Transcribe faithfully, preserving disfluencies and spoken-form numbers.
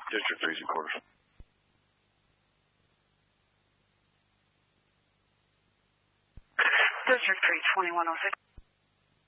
District three's in quarters. District three, twenty-one oh six.